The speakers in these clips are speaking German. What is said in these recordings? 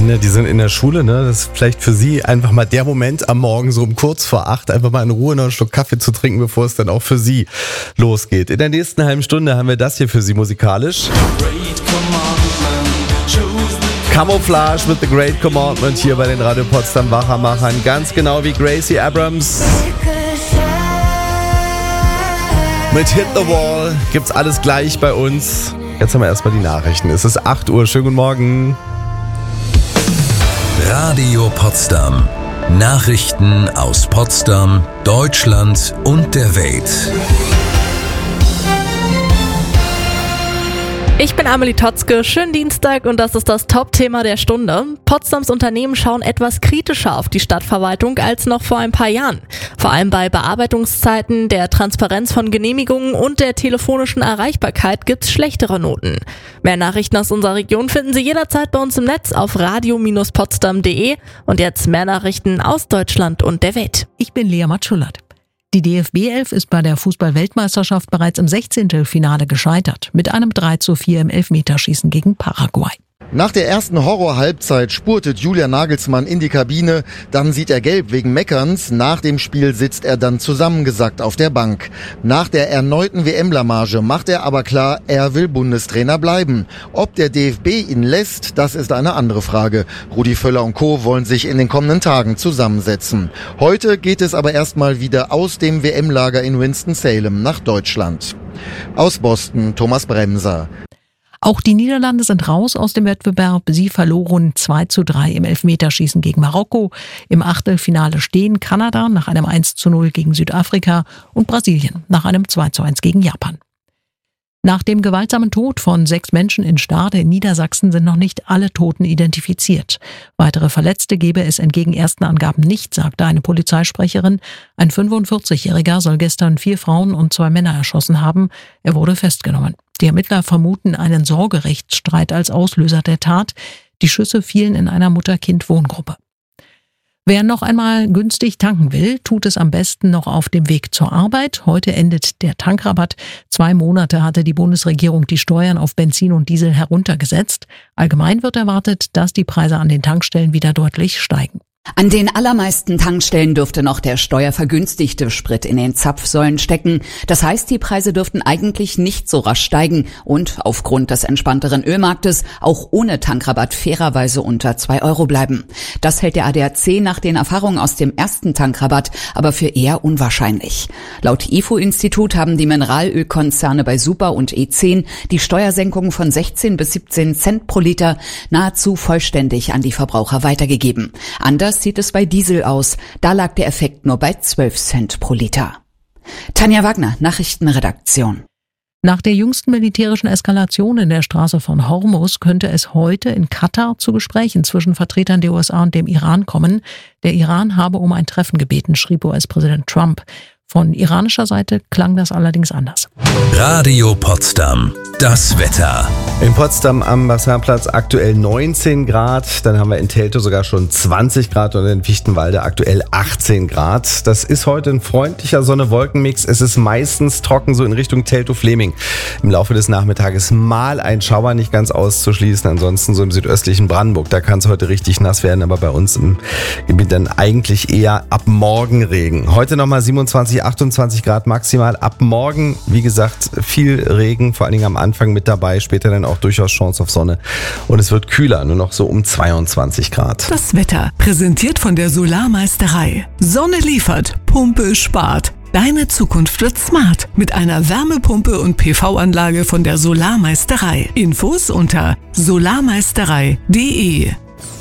Kinder, die sind in der Schule, ne? Das ist vielleicht für sie einfach mal der Moment am Morgen, so um kurz vor 8, einfach mal in Ruhe noch einen Schluck Kaffee zu trinken, bevor es dann auch für sie losgeht. In der nächsten halben Stunde haben wir das hier für sie musikalisch. Camouflage mit The Great Commandment hier bei den Radio Potsdam Wachermachern. Ganz genau wie Gracie Abrams. Mit Hit the Wall gibt's alles gleich bei uns. Jetzt haben wir erstmal die Nachrichten. Es ist 8 Uhr. Schönen guten Morgen. Radio Potsdam. Nachrichten aus Potsdam, Deutschland und der Welt. Ich bin Amelie Totzke, schönen Dienstag und das ist das Top-Thema der Stunde. Potsdams Unternehmen schauen etwas kritischer auf die Stadtverwaltung als noch vor ein paar Jahren. Vor allem bei Bearbeitungszeiten, der Transparenz von Genehmigungen und der telefonischen Erreichbarkeit gibt's schlechtere Noten. Mehr Nachrichten aus unserer Region finden Sie jederzeit bei uns im Netz auf radio-potsdam.de und jetzt mehr Nachrichten aus Deutschland und der Welt. Ich bin Lea Matschulat. Die DFB 11 ist bei der Fußball-Weltmeisterschaft bereits im 16. Finale gescheitert, mit einem 3:4 im Elfmeterschießen gegen Paraguay. Nach der ersten Horror-Halbzeit spurtet Julian Nagelsmann in die Kabine, dann sieht er gelb wegen Meckerns, nach dem Spiel sitzt er dann zusammengesackt auf der Bank. Nach der erneuten WM-Blamage macht er aber klar, er will Bundestrainer bleiben. Ob der DFB ihn lässt, das ist eine andere Frage. Rudi Völler und Co. wollen sich in den kommenden Tagen zusammensetzen. Heute geht es aber erstmal wieder aus dem WM-Lager in Winston-Salem nach Deutschland. Aus Boston, Thomas Bremser. Auch die Niederlande sind raus aus dem Wettbewerb. Sie verloren 2:3 im Elfmeterschießen gegen Marokko. Im Achtelfinale stehen Kanada nach einem 1:0 gegen Südafrika und Brasilien nach einem 2:1 gegen Japan. Nach dem gewaltsamen Tod von 6 Menschen in Stade in Niedersachsen sind noch nicht alle Toten identifiziert. Weitere Verletzte gebe es entgegen ersten Angaben nicht, sagte eine Polizeisprecherin. Ein 45-Jähriger soll gestern 4 Frauen und 2 Männer erschossen haben. Er wurde festgenommen. Die Ermittler vermuten einen Sorgerechtsstreit als Auslöser der Tat. Die Schüsse fielen in einer Mutter-Kind-Wohngruppe. Wer noch einmal günstig tanken will, tut es am besten noch auf dem Weg zur Arbeit. Heute endet der Tankrabatt. 2 Monate hatte die Bundesregierung die Steuern auf Benzin und Diesel heruntergesetzt. Allgemein wird erwartet, dass die Preise an den Tankstellen wieder deutlich steigen. An den allermeisten Tankstellen dürfte noch der steuervergünstigte Sprit in den Zapfsäulen stecken. Das heißt, die Preise dürften eigentlich nicht so rasch steigen und aufgrund des entspannteren Ölmarktes auch ohne Tankrabatt fairerweise unter 2 Euro bleiben. Das hält der ADAC nach den Erfahrungen aus dem ersten Tankrabatt aber für eher unwahrscheinlich. Laut IFO-Institut haben die Mineralölkonzerne bei Super und E10 die Steuersenkung von 16 bis 17 Cent pro Liter nahezu vollständig an die Verbraucher weitergegeben. Anders sieht es bei Diesel aus. Da lag der Effekt nur bei 12 Cent pro Liter. Tanja Wagner, Nachrichtenredaktion. Nach der jüngsten militärischen Eskalation in der Straße von Hormuz könnte es heute in Katar zu Gesprächen zwischen Vertretern der USA und dem Iran kommen. Der Iran habe um ein Treffen gebeten, schrieb US-Präsident Trump. Von iranischer Seite klang das allerdings anders. Radio Potsdam. Das Wetter. In Potsdam am Bassinplatz aktuell 19 Grad, dann haben wir in Teltow sogar schon 20 Grad und in Fichtenwalde aktuell 18 Grad. Das ist heute ein freundlicher Sonne-Wolken-Mix. Es ist meistens trocken, so in Richtung Teltow-Fleming. Im Laufe des Nachmittages mal ein Schauer, nicht ganz auszuschließen. Ansonsten so im südöstlichen Brandenburg, da kann es heute richtig nass werden, aber bei uns im Gebiet dann eigentlich eher ab morgen Regen. Heute nochmal 27, 28 Grad maximal. Ab morgen, wie gesagt, viel Regen, vor allen Dingen am Anfang mit dabei, später dann auch durchaus Chance auf Sonne. Und es wird kühler, nur noch so um 22 Grad. Das Wetter, präsentiert von der Solarmeisterei. Sonne liefert, Pumpe spart. Deine Zukunft wird smart mit einer Wärmepumpe und PV-Anlage von der Solarmeisterei. Infos unter solarmeisterei.de.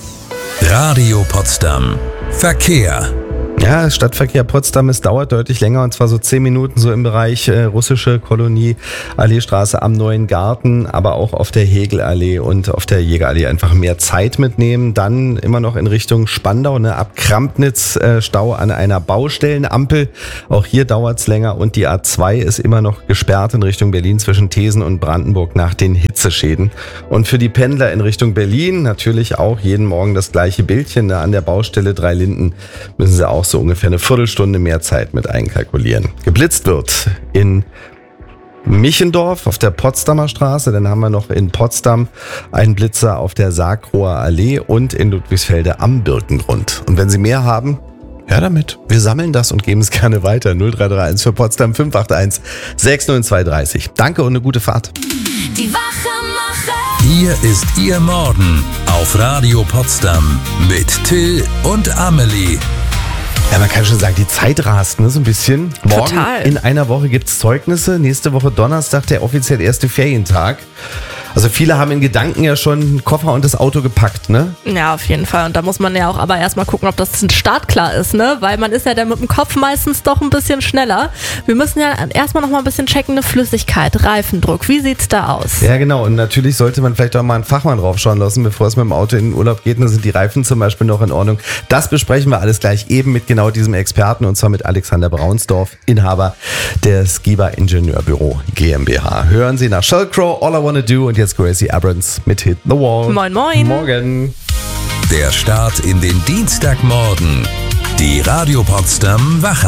Radio Potsdam. Verkehr. Ja, Stadtverkehr Potsdam, es dauert deutlich länger, und zwar so 10 Minuten so im Bereich russische Kolonie, Alleestraße am Neuen Garten, aber auch auf der Hegelallee und auf der Jägerallee einfach mehr Zeit mitnehmen. Dann immer noch in Richtung Spandau, ab Krampnitz Stau an einer Baustellenampel. Auch hier dauert's länger, und die A2 ist immer noch gesperrt in Richtung Berlin zwischen Thesen und Brandenburg nach den Hitzeschäden. Und für die Pendler in Richtung Berlin natürlich auch jeden Morgen das gleiche Bildchen. An der Baustelle Dreilinden müssen sie auch so ungefähr eine Viertelstunde mehr Zeit mit einkalkulieren. Geblitzt wird in Michendorf auf der Potsdamer Straße. Dann haben wir noch in Potsdam einen Blitzer auf der Sarkroer Allee und in Ludwigsfelde am Birkengrund. Und wenn Sie mehr haben, her damit. Wir sammeln das und geben es gerne weiter. 0331 für Potsdam 581 60230. Danke und eine gute Fahrt. Die Wachmacher. Hier ist Ihr Morgen auf Radio Potsdam mit Till und Amelie. Ja, man kann schon sagen, die Zeit rast, ne, so ein bisschen. Morgen Total. in einer Woche gibt's Zeugnisse. Nächste Woche Donnerstag der offiziell erste Ferientag. Also viele haben in Gedanken ja schon einen Koffer und das Auto gepackt, ne? Ja, auf jeden Fall. Und da muss man ja auch aber erstmal gucken, ob das startklar ist, ne? Weil man ist ja dann mit dem Kopf meistens doch ein bisschen schneller. Wir müssen ja erstmal noch mal ein bisschen checken, eine Flüssigkeit, Reifendruck. Wie sieht's da aus? Ja, genau. Und natürlich sollte man vielleicht auch mal einen Fachmann draufschauen lassen, bevor es mit dem Auto in den Urlaub geht. Dann sind die Reifen zum Beispiel noch in Ordnung. Das besprechen wir alles gleich eben mit genau diesem Experten und zwar mit Alexander Braunsdorf, Inhaber der Skiba Ingenieurbüro GmbH. Hören Sie nach Shellcrow, All I Wanna Do und jetzt Gracie Abrams mit Hit the Wall. Moin, moin. Morgen. Der Start in den Dienstagmorgen. Die Radio Potsdam Wach